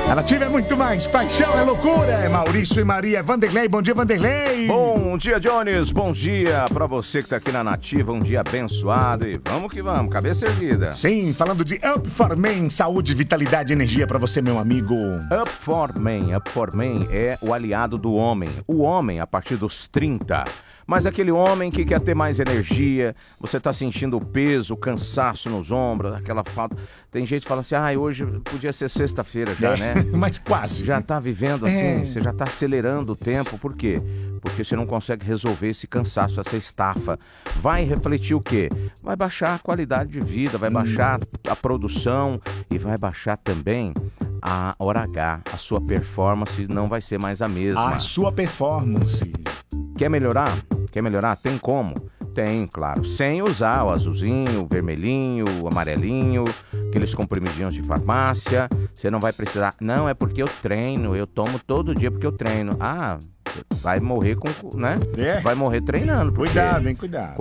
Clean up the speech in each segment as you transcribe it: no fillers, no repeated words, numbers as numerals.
A Nativa é muito mais, paixão é loucura. É Maurício e Maria. Vanderlei, bom dia, Vanderlei. Bom dia, Jones. Bom dia pra você que tá aqui na Nativa. Um dia abençoado e vamos que vamos, cabeça erguida. Sim, falando de Up for Men, saúde, vitalidade e energia pra você, meu amigo. Up for Men é o aliado do homem. O homem a partir dos 30. Mas aquele homem que quer ter mais energia, você tá sentindo o peso, o cansaço nos ombros, aquela falta. Tem gente que fala assim, hoje podia ser sexta-feira já, né? Mas quase. Já tá vivendo assim, você já tá acelerando o tempo. Por quê? Porque você não consegue resolver esse cansaço, essa estafa. Vai refletir o quê? Vai baixar a qualidade de vida, vai baixar a produção e vai baixar também a hora H. A sua performance não vai ser mais a mesma. A sua performance. Quer melhorar? Quer melhorar? Tem como? Tem, claro. Sem usar o azulzinho, o vermelhinho, o amarelinho, aqueles comprimidinhos de farmácia. Você não vai precisar. Não, é porque eu treino, eu tomo todo dia porque eu treino. Vai morrer com, né? Vai morrer treinando. Cuidado, hein? Cuidado.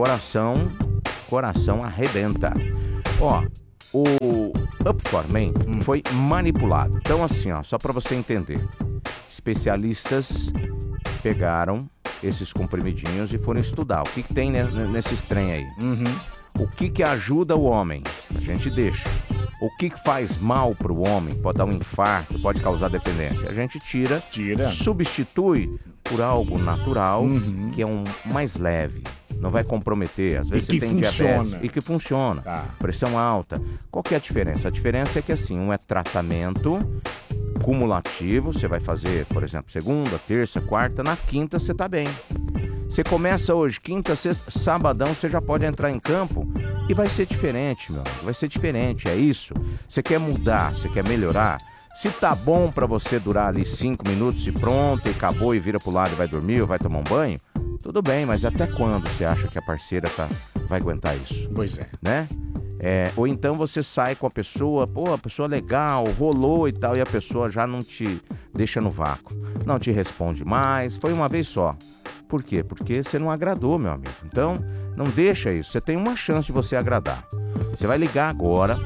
Coração arrebenta. Ó, o Up for Men foi manipulado. Então assim, ó, só pra você entender. Especialistas pegaram esses comprimidinhos e foram estudar o que tem nesses trem aí. O que ajuda o homem? A gente deixa. O que faz mal pro homem? Pode dar um infarto, pode causar dependência. A gente tira. Substitui por algo natural, que é um mais leve. Não vai comprometer. Às vezes você tem diabetes. E que funciona. Pressão alta. Qual que é a diferença? A diferença é que assim, um é tratamento cumulativo, você vai fazer, por exemplo, segunda, terça, quarta, na quinta você tá bem. Você começa hoje, quinta, sexta, sabadão, você já pode entrar em campo e vai ser diferente, meu amigo, vai ser diferente, é isso. Você quer mudar, você quer melhorar, se tá bom pra você durar ali 5 minutos e pronto, e acabou e vira pro lado e vai dormir ou vai tomar um banho, tudo bem, mas até quando você acha que a parceira vai aguentar isso? Pois é. Né? Ou então você sai com a pessoa, a pessoa legal, rolou e tal, e a pessoa já não te deixa no vácuo, não te responde mais, foi uma vez só. Por quê? Porque você não agradou, meu amigo. Então, não deixa isso, você tem uma chance de você agradar. Você vai ligar agora,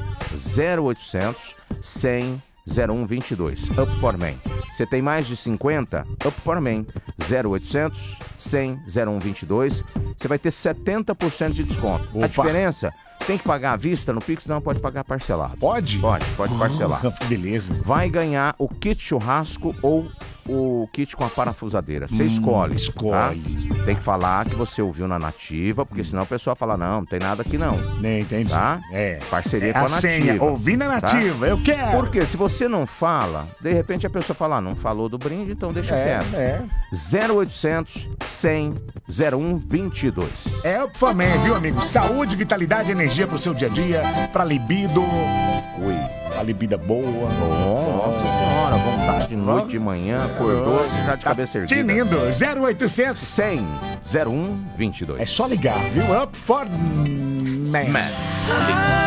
0800 100 0122, Up for Men. Você tem mais de 50? Up for Men, 0800 100 0122. Você vai ter 70% de desconto. A diferença, tem que pagar à vista no Pix? Não, pode pagar parcelado. Pode? Pode parcelar. Beleza. Vai ganhar o kit churrasco ou o kit com a parafusadeira. Você escolhe. Tá? Tem que falar que você ouviu na Nativa, porque senão o pessoal fala, não tem nada aqui não. Entendi. Tá? Parceria com a Nativa. Senha, ouvi na Nativa, eu quero. Porque se você não fala, de repente a pessoa fala, não falou do brinde, então deixa quieto. 0800 100 0122. É Up for Men, viu, amigo? Saúde, vitalidade, energia pro seu dia a dia, pra libido. A libido boa. Nossa senhora, vontade de noite, de manhã, acordou, você já de cabeça erguida. Tinindo, 0800 100 0122. É só ligar, viu? Up for Men.